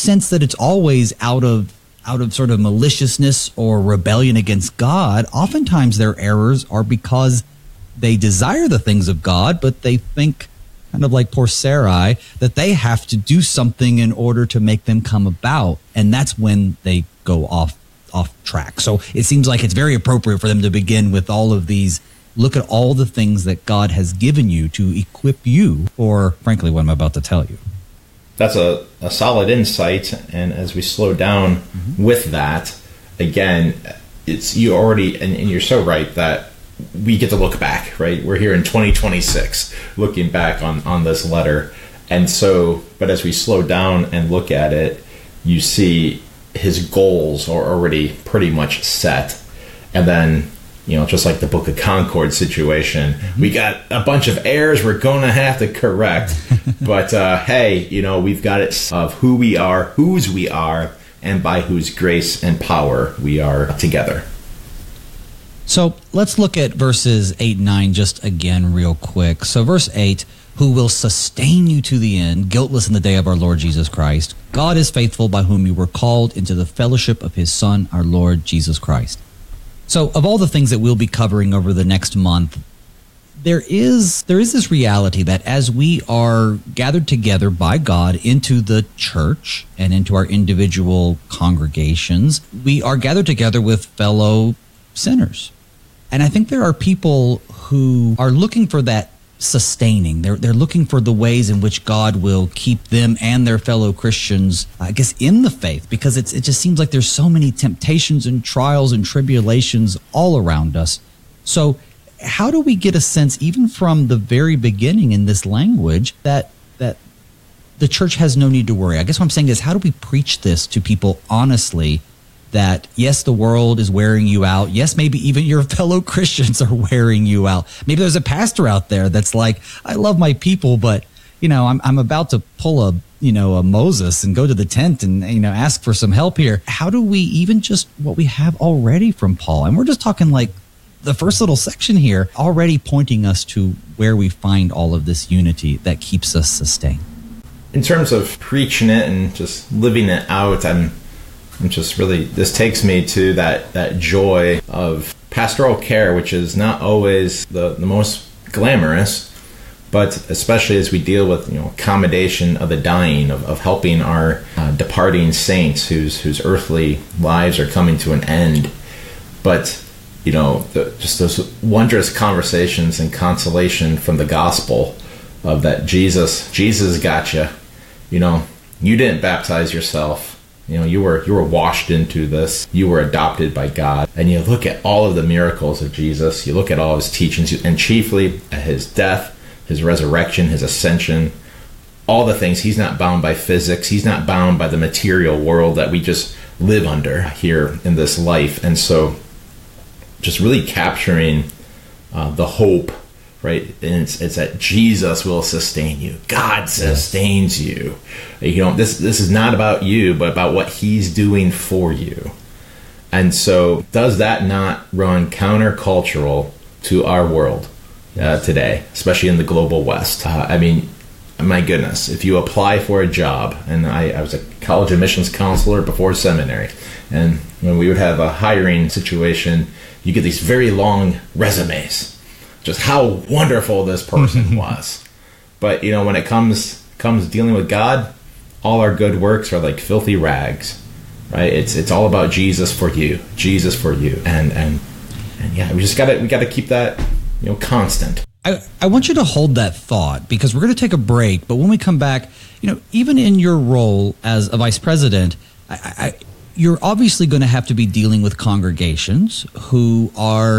sense that it's always out of sort of maliciousness or rebellion against God. Oftentimes their errors are because they desire the things of God, but they think, kind of like poor Sarai, that they have to do something in order to make them come about. And that's when they go off track. So it seems like it's very appropriate for them to begin with all of these. Look at all the things that God has given you to equip you for, frankly, what I'm about to tell you. That's a solid insight. And as we slow down with that, again, it's you already, and you're so right that we get to look back, right? We're here in 2026 looking back on this letter. And so, but as we slow down and look at it, you see his goals are already pretty much set. And then, just like the Book of Concord situation, we got a bunch of errors we're going to have to correct. But hey, we've got it of who we are, whose we are, and by whose grace and power we are together. So let's look at verses 8 and 9 just again real quick. So verse 8, who will sustain you to the end, guiltless in the day of our Lord Jesus Christ. God is faithful, by whom you were called into the fellowship of his Son, our Lord Jesus Christ. So of all the things that we'll be covering over the next month, there is this reality that as we are gathered together by God into the church and into our individual congregations, we are gathered together with fellow sinners. And I think there are people who are looking for that sustaining. They're looking for the ways in which God will keep them and their fellow Christians, I guess, in the faith, because it just seems like there's so many temptations and trials and tribulations all around us. So how do we get a sense, even from the very beginning in this language, that the church has no need to worry? I guess what I'm saying is, how do we preach this to people honestly, that yes, the world is wearing you out. Yes, maybe even your fellow Christians are wearing you out. Maybe there's a pastor out there that's like, I love my people, but I'm about to pull a Moses and go to the tent and ask for some help here. How do we, even just what we have already from Paul, and we're just talking like the first little section here, already pointing us to where we find all of this unity that keeps us sustained. In terms of preaching it and just living it out, I'm just really, this takes me to that joy of pastoral care, which is not always the most glamorous, but especially as we deal with accommodation of the dying, of helping our departing saints whose earthly lives are coming to an end. But just those wondrous conversations and consolation from the gospel of that Jesus got you. You didn't baptize yourself. You were washed into this. You were adopted by God. And you look at all of the miracles of Jesus. You look at all of his teachings, and chiefly at his death, his resurrection, his ascension, all the things. He's not bound by physics. He's not bound by the material world that we just live under here in this life. And so just really capturing the hope, right? And it's that Jesus will sustain you. God sustains you. This is not about you, but about what he's doing for you. And so does that not run countercultural to our world today, especially in the global West? My goodness, if you apply for a job, and I was a college admissions counselor before seminary, and when we would have a hiring situation, you get these very long resumes, just how wonderful this person was. But when it comes dealing with God, all our good works are like filthy rags, right? It's all about Jesus for you, and yeah, we gotta keep that constant. I want you to hold that thought, because we're going to take a break. But when we come back, even in your role as a vice president, you're obviously going to have to be dealing with congregations who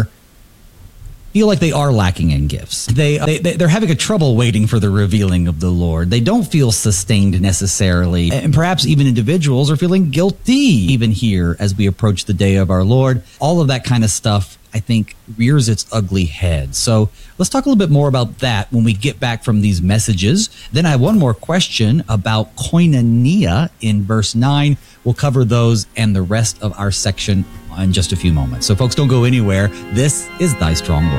feel like they are lacking in gifts. They're having a trouble waiting for the revealing of the Lord. They don't feel sustained necessarily. And perhaps even individuals are feeling guilty even here as we approach the day of our Lord. All of that kind of stuff, I think, rears its ugly head. So let's talk a little bit more about that when we get back from these messages. Then I have one more question about koinonia in verse 9. We'll cover those and the rest of our section in just a few moments. So folks, don't go anywhere. This is Thy Strong Word.